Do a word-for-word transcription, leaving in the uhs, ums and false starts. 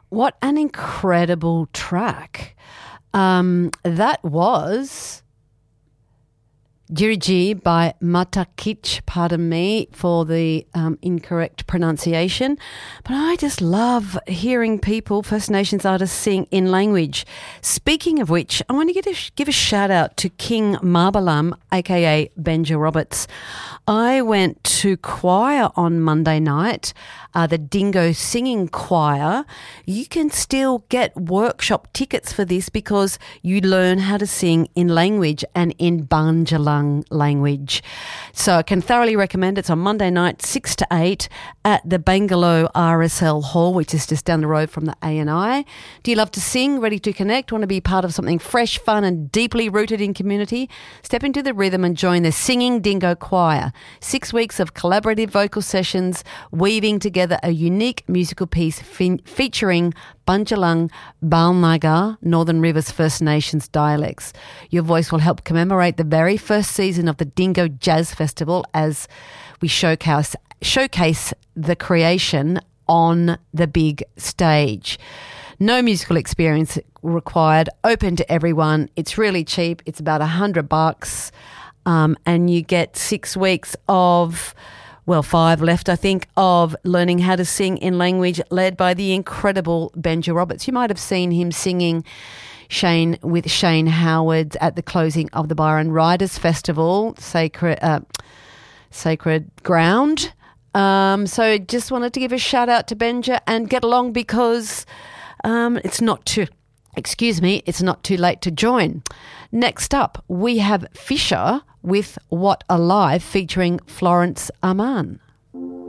What an incredible track. Um, that was Dirigi by Matakich, pardon me for the um, incorrect pronunciation. But I just love hearing people, First Nations artists, sing in language. Speaking of which, I want to give a, give a shout out to King Marbalam, aka Benja Roberts. I went to choir on Monday night, uh, the Dingo Singing Choir. You can still get workshop tickets for this because you learn how to sing in language and in Banjalang language. So I can thoroughly recommend it. It's on Monday night, six to eight at the Bangalow R S L Hall, which is just down the road from the A N I. Do you love to sing, ready to connect, want to be part of something fresh, fun and deeply rooted in community? Step into the rhythm and join the Singing Dingo Choir. Six weeks of collaborative vocal sessions weaving together a unique musical piece fe- featuring Bunjalung, Balnagar, Northern Rivers First Nations dialects. Your voice will help commemorate the very first season of the Dingo Jazz Festival as we showcase, showcase the creation on the big stage. No musical experience required, open to everyone. It's really cheap. It's about a hundred bucks. Um, and you get six weeks of, well, five left, I think, of learning how to sing in language led by the incredible Benja Roberts. You might have seen him singing Shane with Shane Howard at the closing of the Byron Riders Festival, Sacred, uh, Sacred Ground. Um, so just wanted to give a shout out to Benja and get along because um, it's not too... Excuse me, it's not too late to join. Next up, we have Fisher with What Alive featuring Florence Aman.